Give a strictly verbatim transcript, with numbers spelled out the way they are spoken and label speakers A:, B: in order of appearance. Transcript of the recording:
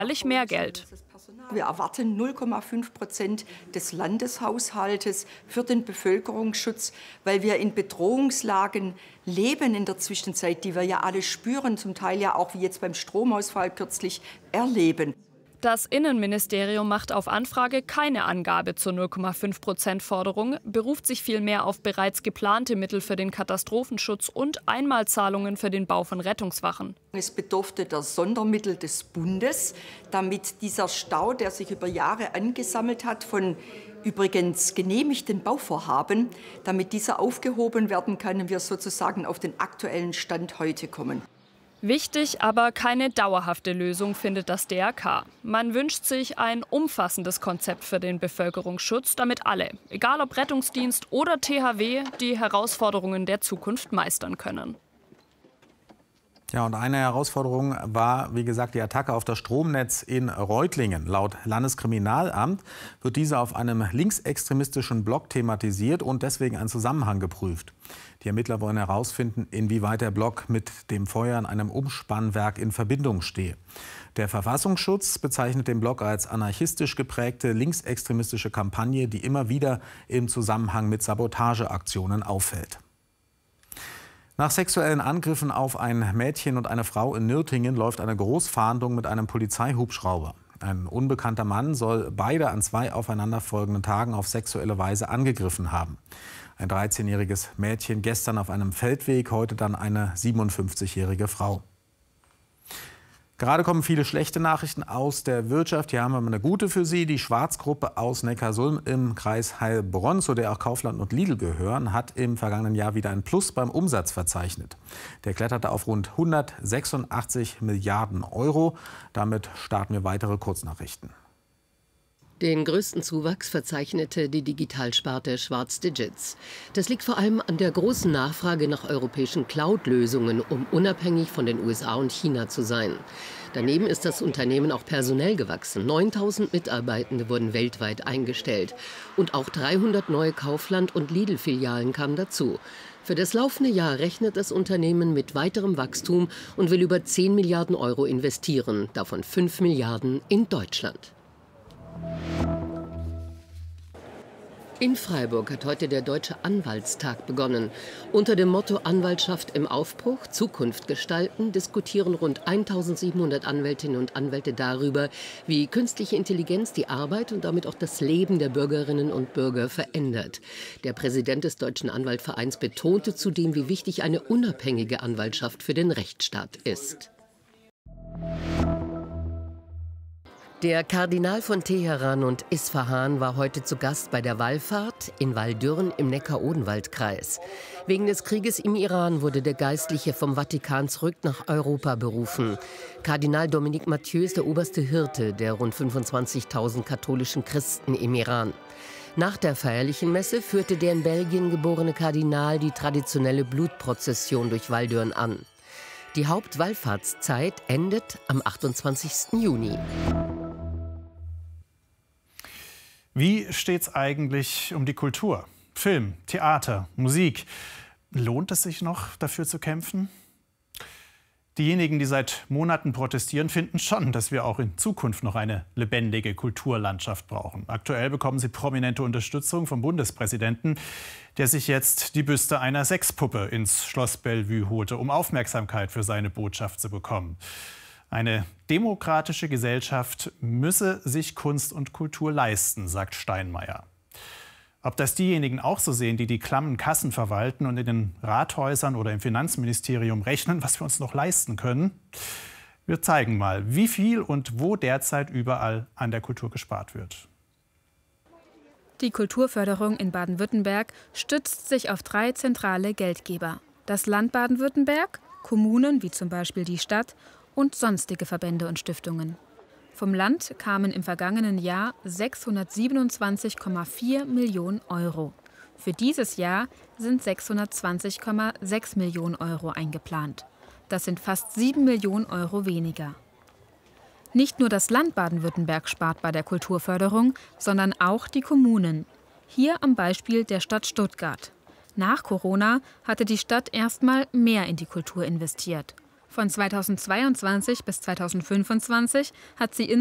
A: jährlich mehr Geld.
B: Wir erwarten null Komma fünf Prozent des Landeshaushaltes für den Bevölkerungsschutz, weil wir in Bedrohungslagen leben in der Zwischenzeit, die wir ja alle spüren, zum Teil ja auch wie jetzt beim Stromausfall kürzlich erleben.
A: Das Innenministerium macht auf Anfrage keine Angabe zur null Komma fünf Prozent Forderung, beruft sich vielmehr auf bereits geplante Mittel für den Katastrophenschutz und Einmalzahlungen für den Bau von Rettungswachen.
B: Es bedurfte der Sondermittel des Bundes, damit dieser Stau, der sich über Jahre angesammelt hat, von übrigens genehmigten Bauvorhaben, damit dieser aufgehoben werden kann und wir sozusagen auf den aktuellen Stand heute kommen.
A: Wichtig, aber keine dauerhafte Lösung, findet das D R K. Man wünscht sich ein umfassendes Konzept für den Bevölkerungsschutz, damit alle, egal ob Rettungsdienst oder T H W, die Herausforderungen der Zukunft meistern können.
C: Ja, und eine Herausforderung war, wie gesagt, die Attacke auf das Stromnetz in Reutlingen. Laut Landeskriminalamt wird diese auf einem linksextremistischen Blog thematisiert und deswegen ein Zusammenhang geprüft. Die Ermittler wollen herausfinden, inwieweit der Blog mit dem Feuer in einem Umspannwerk in Verbindung stehe. Der Verfassungsschutz bezeichnet den Blog als anarchistisch geprägte linksextremistische Kampagne, die immer wieder im Zusammenhang mit Sabotageaktionen auffällt. Nach sexuellen Angriffen auf ein Mädchen und eine Frau in Nürtingen läuft eine Großfahndung mit einem Polizeihubschrauber. Ein unbekannter Mann soll beide an zwei aufeinanderfolgenden Tagen auf sexuelle Weise angegriffen haben. Ein dreizehnjähriges Mädchen gestern auf einem Feldweg, heute dann eine siebenundfünfzigjährige Frau. Gerade kommen viele schlechte Nachrichten aus der Wirtschaft. Hier haben wir eine gute für Sie. Die Schwarzgruppe aus Neckarsulm im Kreis Heilbronn, zu der auch Kaufland und Lidl gehören, hat im vergangenen Jahr wieder ein Plus beim Umsatz verzeichnet. Der kletterte auf rund hundertsechsundachtzig Milliarden Euro. Damit starten wir weitere Kurznachrichten.
D: Den größten Zuwachs verzeichnete die Digitalsparte Schwarz Digits. Das liegt vor allem an der großen Nachfrage nach europäischen Cloud-Lösungen, um unabhängig von den U S A und China zu sein. Daneben ist das Unternehmen auch personell gewachsen. neuntausend Mitarbeitende wurden weltweit eingestellt. Und auch dreihundert neue Kaufland- und Lidl-Filialen kamen dazu. Für das laufende Jahr rechnet das Unternehmen mit weiterem Wachstum und will über zehn Milliarden Euro investieren, davon fünf Milliarden in Deutschland. In Freiburg hat heute der Deutsche Anwaltstag begonnen. Unter dem Motto Anwaltschaft im Aufbruch, Zukunft gestalten, diskutieren rund eintausendsiebenhundert Anwältinnen und Anwälte darüber, wie künstliche Intelligenz die Arbeit und damit auch das Leben der Bürgerinnen und Bürger verändert. Der Präsident des Deutschen Anwaltvereins betonte zudem, wie wichtig eine unabhängige Anwaltschaft für den Rechtsstaat ist. Der Kardinal von Teheran und Isfahan war heute zu Gast bei der Wallfahrt in Waldürn im Neckar-Odenwald-Kreis. Wegen des Krieges im Iran wurde der Geistliche vom Vatikan zurück nach Europa berufen. Kardinal Dominique Mathieu ist der oberste Hirte der rund fünfundzwanzigtausend katholischen Christen im Iran. Nach der feierlichen Messe führte der in Belgien geborene Kardinal die traditionelle Blutprozession durch Waldürn an. Die Hauptwallfahrtszeit endet am achtundzwanzigsten Juni.
E: Wie steht's eigentlich um die Kultur? Film, Theater, Musik. Lohnt es sich noch, dafür zu kämpfen? Diejenigen, die seit Monaten protestieren, finden schon, dass wir auch in Zukunft noch eine lebendige Kulturlandschaft brauchen. Aktuell bekommen sie prominente Unterstützung vom Bundespräsidenten, der sich jetzt die Büste einer Sexpuppe ins Schloss Bellevue holte, um Aufmerksamkeit für seine Botschaft zu bekommen. Eine demokratische Gesellschaft müsse sich Kunst und Kultur leisten, sagt Steinmeier. Ob das diejenigen auch so sehen, die die klammen Kassen verwalten und in den Rathäusern oder im Finanzministerium rechnen, was wir uns noch leisten können? Wir zeigen mal, wie viel und wo derzeit überall an der Kultur gespart wird.
F: Die Kulturförderung in Baden-Württemberg stützt sich auf drei zentrale Geldgeber. Das Land Baden-Württemberg, Kommunen wie zum Beispiel die Stadt und sonstige Verbände und Stiftungen. Vom Land kamen im vergangenen Jahr sechshundertsiebenundzwanzig Komma vier Millionen Euro. Für dieses Jahr sind sechshundertzwanzig Komma sechs Millionen Euro eingeplant. Das sind fast sieben Millionen Euro weniger. Nicht nur das Land Baden-Württemberg spart bei der Kulturförderung, sondern auch die Kommunen. Hier am Beispiel der Stadt Stuttgart. Nach Corona hatte die Stadt erstmal mehr in die Kultur investiert. Von zweitausendzweiundzwanzig bis zweitausendfünfundzwanzig hat sie